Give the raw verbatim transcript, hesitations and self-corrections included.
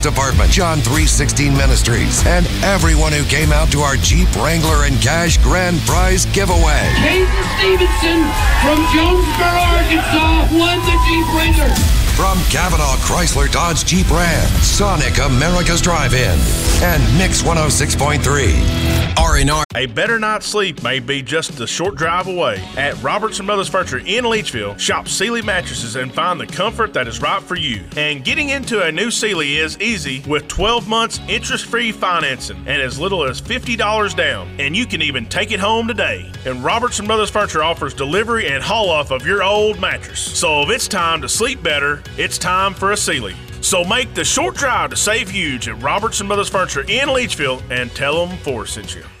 Department, John three sixteen Ministries, and everyone who came out to our Jeep Wrangler and Cash Grand Prize giveaway. Casey Stevenson from Jonesboro, Arkansas, won the Jeep Wrangler. From Cavanaugh Chrysler Dodge Jeep Ram, Sonic America's Drive-In, and Mix one oh six point three. R and R. A better night's sleep may be just a short drive away. At Robertson Brothers Furniture in Leachville, shop Sealy mattresses and find the comfort that is right for you. And getting into a new Sealy is easy with twelve months interest-free financing and as little as fifty dollars down. And you can even take it home today. And Robertson Brothers Furniture offers delivery and haul-off of your old mattress. So if it's time to sleep better, it's time for a Sealy. So make the short drive to save huge at Robertson Brothers Furniture in Leachville and tell them Forrest sent you.